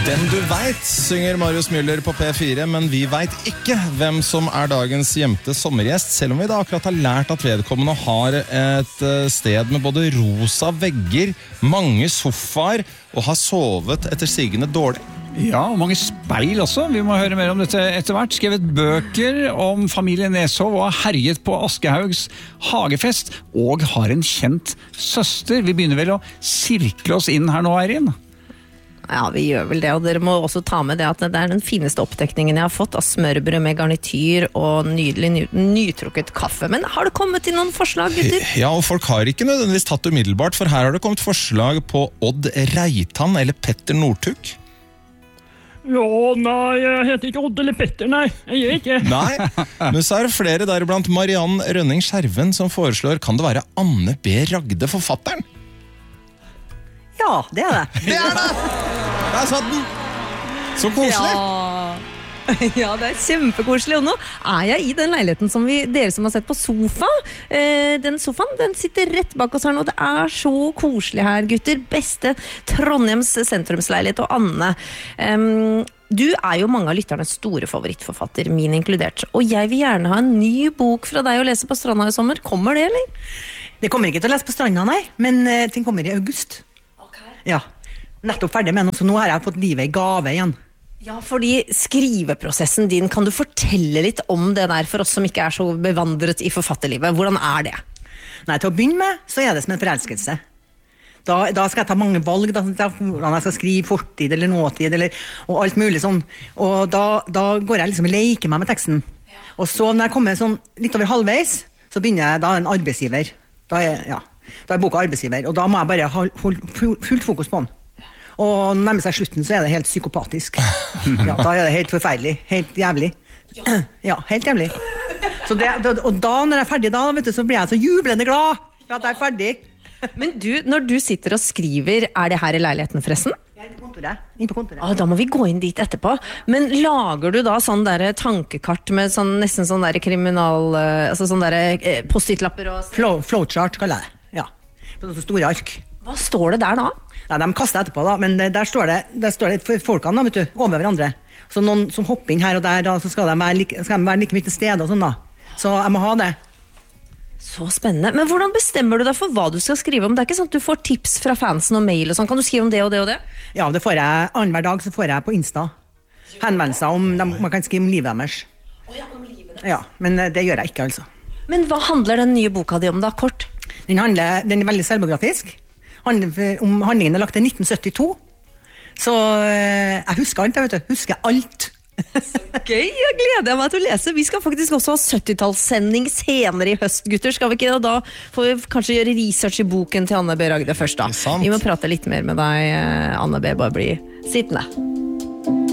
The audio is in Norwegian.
Den du vet, synger Marius Müller på P4, men vi vet ikke hvem som dagens gjemte sommergjest, selv om vi da akkurat har lært at vedkommende har et sted med både rosa vegger, mange sofaer, og har sovet etter sigende dårlig. Ja, og mange speil også. Vi må høre mer om dette etter hvert. Skrevet bøker om familien Neshov og har herjet på Aschehougs hagefest, og har en kjent søster. Vi begynner vel å sirkle oss inn her nå, Eirin? Ja, vi gjør vel det, og dere må også ta med det at det den fineste oppdekningen jeg har fått av smørbrød med garnityr og nydelig nytrukket kaffe. Men har det kommet til noen forslag, gutter? Ja, og folk har ikke nødvendigvis tatt umiddelbart, for her har det kommet forslag på Odd Reitan eller Petter Northug. Ja, nei, jeg heter ikke Odd eller Petter, nei. Jeg gjør ikke. Nei, men så det flere deriblant Mariann Rønning Skjerven som foreslår, kan det være Anne B. Ragde, forfatteren? Ja, det det. Det det! Der satt den! Så koselig! Ja, det kjempekoselig. Og nå jeg i den leiligheten som dere som har sett på sofa. Den sofaen, den sitter rett bak oss her nå. Det så koselig her, gutter. Beste Trondheims sentrumsleilighet. Og Anne, du jo mange av lytternes store favorittforfatter, min inkludert. Og jeg vil gjerne ha en ny bok fra deg å lese på stranda i sommer. Kommer det, eller? Det kommer ikke til å lese på stranda, nei. Men den kommer i august. Ja, nettopp ferdig med noe, så nå har jeg fått livet i gave igjen. Ja, fordi skriveprosessen din, kan du fortelle litt om det der for oss som ikke så bevandret i forfatterlivet? Hvordan det? Nei, til å begynne med, så det som en forelskelse. Da skal jeg ta mange valg, hvordan jeg skal skrive fortid eller nåtid, og alt mulig sånn. Og da går jeg liksom og leker meg med teksten. Og så når jeg kommer sånn litt over halvveis, så begynner jeg da en arbeidsgiver. Da boka arbeidsgiver, og da må jeg bare ha fullt fokus på den. Og nærmest seg slutten, så det helt psykopatisk. Ja, da det helt forferdelig, helt jævlig. Ja, helt jævlig. Så og da, når jeg ferdig da, vet du, så blir jeg så jublende glad for at jeg ferdig. Men du, når du sitter og skriver, det her i leiligheten forresten? Jeg inn på kontoret. Da må vi gå inn dit etterpå. Men lager du da sånn der tankekart med nesten sånn der kriminal, altså sånn der post-it-lapper og... Flowchart kaller jeg det. På sånne store ark. Hva står det der da? Nei, de kaster etterpå da, men der står det for folkene da, vet du, over hverandre. Så noen som hopper inn her og der, da, så skal de være like mye til stede og sånn da. Så jeg må ha det. Så spennende. Men hvordan bestemmer du deg for hva du skal skrive om? Det ikke sånn at du får tips fra fansen og mail og sånn. Kan du skrive om det og det og det? Ja, det får jeg. Annenhver dag så får jeg på Insta henvendelser om man kan skrive om livet deres. Om livet deres? Ja, men det gjør jeg ikke altså. Men hva handler den nye boka di om da, kort? Den veldig selvbiografisk. Om handlingen lagt til 1972. Så jeg husker alt, vet du. Husker alt. Gøy, jeg gleder meg til å lese. Vi skal faktisk også ha 70-tallssending senere i høst, gutter. Skal vi ikke? Og da får vi kanskje gjøre research i boken til Anne B. Ragde først da. Vi må prate litt mer med deg, Anne B. Bare bli sittende.